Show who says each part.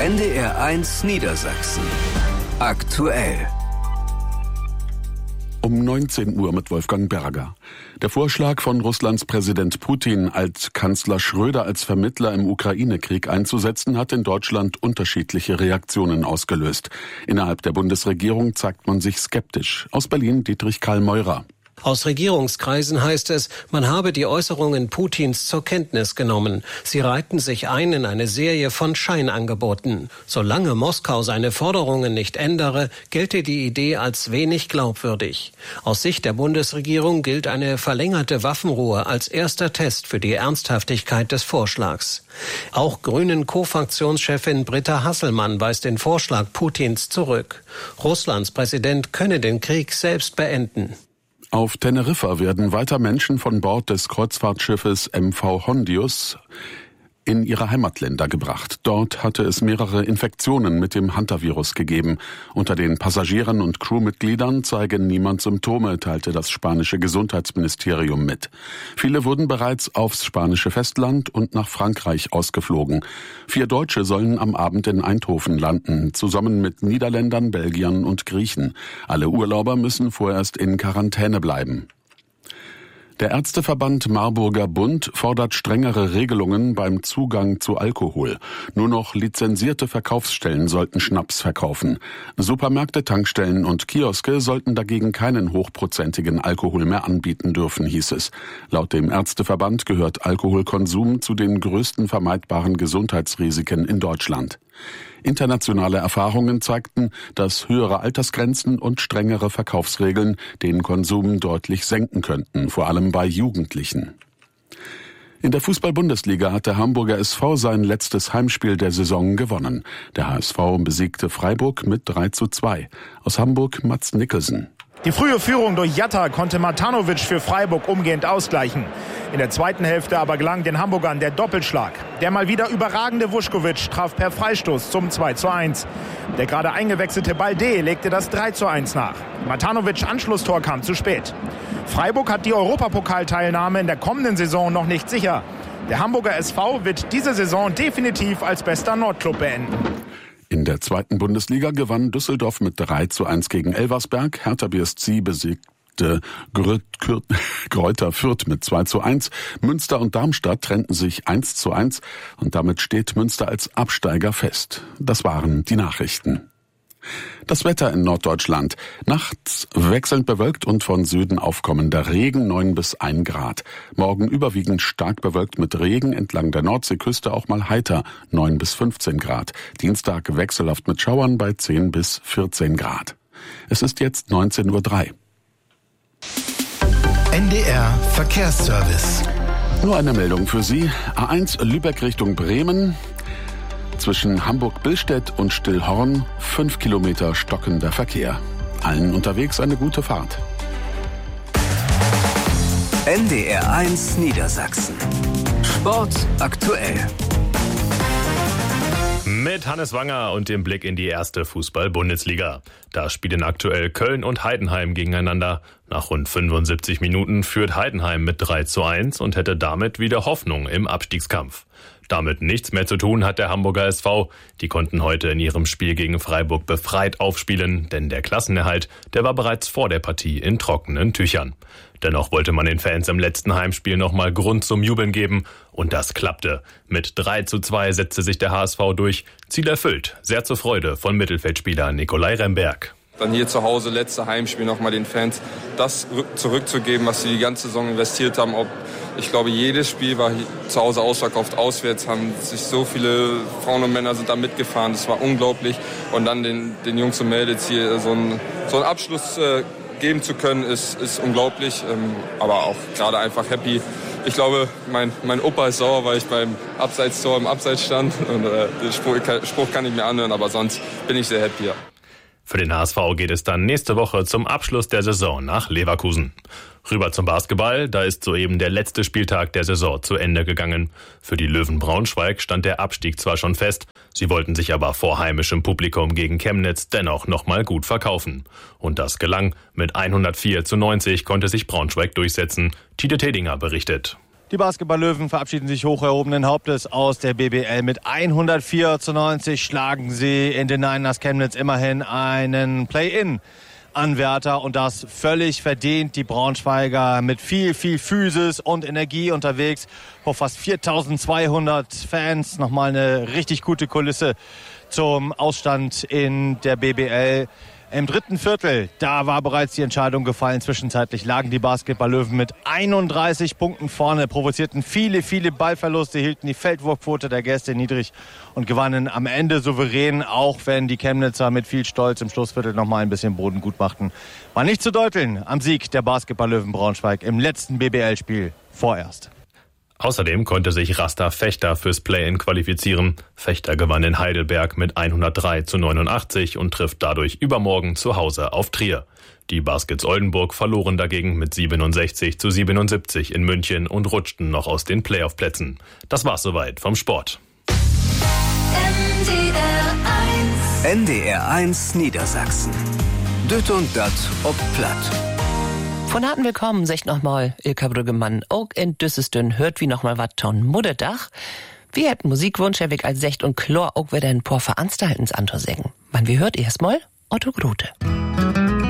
Speaker 1: NDR1 Niedersachsen. Aktuell.
Speaker 2: Um 19 Uhr mit Wolfgang Berger. Der Vorschlag von Russlands Präsident Putin, Altkanzler Schröder als Vermittler im Ukraine-Krieg einzusetzen, hat in Deutschland unterschiedliche Reaktionen ausgelöst. Innerhalb der Bundesregierung zeigt man sich skeptisch. Aus Berlin Dietrich Karl Meurer.
Speaker 3: Aus Regierungskreisen heißt es, man habe die Äußerungen Putins zur Kenntnis genommen. Sie reihten sich ein in eine Serie von Scheinangeboten. Solange Moskau seine Forderungen nicht ändere, gelte die Idee als wenig glaubwürdig. Aus Sicht der Bundesregierung gilt eine verlängerte Waffenruhe als erster Test für die Ernsthaftigkeit des Vorschlags. Auch Grünen-Co-Fraktionschefin Britta Hasselmann weist den Vorschlag Putins zurück. Russlands Präsident könne den Krieg selbst beenden.
Speaker 2: Auf Teneriffa werden weiter Menschen von Bord des Kreuzfahrtschiffes MV Hondius in ihre Heimatländer gebracht. Dort hatte es mehrere Infektionen mit dem Hantavirus gegeben. Unter den Passagieren und Crewmitgliedern zeige niemand Symptome, teilte das spanische Gesundheitsministerium mit. Viele wurden bereits aufs spanische Festland und nach Frankreich ausgeflogen. 4 Deutsche sollen am Abend in Eindhoven landen, zusammen mit Niederländern, Belgiern und Griechen. Alle Urlauber müssen vorerst in Quarantäne bleiben. Der Ärzteverband Marburger Bund fordert strengere Regelungen beim Zugang zu Alkohol. Nur noch lizenzierte Verkaufsstellen sollten Schnaps verkaufen. Supermärkte, Tankstellen und Kioske sollten dagegen keinen hochprozentigen Alkohol mehr anbieten dürfen, hieß es. Laut dem Ärzteverband gehört Alkoholkonsum zu den größten vermeidbaren Gesundheitsrisiken in Deutschland. Internationale Erfahrungen zeigten, dass höhere Altersgrenzen und strengere Verkaufsregeln den Konsum deutlich senken könnten, vor allem bei Jugendlichen. In der Fußball-Bundesliga hat der Hamburger SV sein letztes Heimspiel der Saison gewonnen. Der HSV besiegte Freiburg mit 3:2. Aus Hamburg Mats Nicholson.
Speaker 4: Die frühe Führung durch Jatta konnte Matanovic für Freiburg umgehend ausgleichen. In der zweiten Hälfte aber gelang den Hamburgern der Doppelschlag. Der mal wieder überragende Vuskovic traf per Freistoß zum 2:1. Der gerade eingewechselte Balde legte das 3:1 nach. Matanovics Anschlusstor kam zu spät. Freiburg hat die Europapokalteilnahme in der kommenden Saison noch nicht sicher. Der Hamburger SV wird diese Saison definitiv als bester Nordclub beenden.
Speaker 2: In der zweiten Bundesliga gewann Düsseldorf mit 3:1 gegen Elversberg. Hertha BSC besiegte Greuther Fürth mit 2:1. Münster und Darmstadt trennten sich 1:1 und damit steht Münster als Absteiger fest. Das waren die Nachrichten. Das Wetter in Norddeutschland. Nachts wechselnd bewölkt und von Süden aufkommender Regen, 9 bis 1 Grad. Morgen überwiegend stark bewölkt mit Regen, entlang der Nordseeküste auch mal heiter, 9 bis 15 Grad. Dienstag wechselhaft mit Schauern bei 10 bis 14 Grad. Es ist jetzt 19:03 Uhr.
Speaker 5: NDR Verkehrsservice.
Speaker 2: Nur eine Meldung für Sie. A1 Lübeck Richtung Bremen. Zwischen Hamburg-Billstedt und Stillhorn 5 Kilometer stockender Verkehr. Allen unterwegs eine gute Fahrt.
Speaker 1: NDR1 Niedersachsen. Sport aktuell.
Speaker 6: Mit Hannes Wanger und dem Blick in die erste Fußball-Bundesliga. Da spielen aktuell Köln und Heidenheim gegeneinander. Nach rund 75 Minuten führt Heidenheim mit 3:1 und hätte damit wieder Hoffnung im Abstiegskampf. Damit nichts mehr zu tun hat der Hamburger SV. Die konnten heute in ihrem Spiel gegen Freiburg befreit aufspielen, denn der Klassenerhalt, der war bereits vor der Partie in trockenen Tüchern. Dennoch wollte man den Fans im letzten Heimspiel nochmal Grund zum Jubeln geben und das klappte. Mit 3:2 setzte sich der HSV durch. Ziel erfüllt, sehr zur Freude von Mittelfeldspieler Nikolai Remberg.
Speaker 7: Dann hier zu Hause, letzte Heimspiel, nochmal den Fans das zurückzugeben, was sie die ganze Saison investiert haben. Ich glaube, jedes Spiel war zu Hause ausverkauft. Auswärts haben sich so viele Frauen und Männer sind da mitgefahren. Das war unglaublich. Und dann den Jungs und Mädels hier so einen Abschluss geben zu können, ist unglaublich. Aber auch gerade einfach happy. Ich glaube, mein Opa ist sauer, weil ich beim Abseitstor im Abseits stand. Und den Spruch kann ich mir anhören, aber sonst bin ich sehr happy. Ja.
Speaker 6: Für den HSV geht es dann nächste Woche zum Abschluss der Saison nach Leverkusen. Rüber zum Basketball, da ist soeben der letzte Spieltag der Saison zu Ende gegangen. Für die Löwen Braunschweig stand der Abstieg zwar schon fest, sie wollten sich aber vor heimischem Publikum gegen Chemnitz dennoch nochmal gut verkaufen. Und das gelang. Mit 104:90 konnte sich Braunschweig durchsetzen. Tide Tedinger berichtet.
Speaker 8: Die Basketball-Löwen verabschieden sich hoch erhobenen Hauptes aus der BBL. Mit 104:90 schlagen sie in den Niners Chemnitz immerhin einen Play-In-Anwärter und das völlig verdient. Die Braunschweiger mit viel Physis und Energie unterwegs. Vor fast 4.200 Fans. Nochmal eine richtig gute Kulisse zum Ausstand in der BBL. Im dritten Viertel, da war bereits die Entscheidung gefallen. Zwischenzeitlich lagen die Basketball-Löwen mit 31 Punkten vorne, provozierten viele Ballverluste, hielten die Feldwurfquote der Gäste niedrig und gewannen am Ende souverän, auch wenn die Chemnitzer mit viel Stolz im Schlussviertel nochmal ein bisschen Boden gut machten. War nicht zu deuteln am Sieg der Basketball-Löwen Braunschweig im letzten BBL-Spiel vorerst.
Speaker 6: Außerdem konnte sich Rasta Vechta fürs Play-In qualifizieren. Vechta gewann in Heidelberg mit 103:89 und trifft dadurch übermorgen zu Hause auf Trier. Die Baskets Oldenburg verloren dagegen mit 67:77 in München und rutschten noch aus den Playoff-Plätzen. Das war's soweit vom Sport.
Speaker 1: NDR 1 Niedersachsen. Düt und dat ob platt.
Speaker 9: Von harten Willkommen, sagt nochmal Ilka Brüggemann. Auch in Düsseldorf hört wie nochmal wat ton Mutterdach. Wir hätten Musikwunsch, Herr Wick als Secht und Chlor auch wieder ein paar Veranstaltens anzusägen. Wann wir hört erstmal Otto Grote.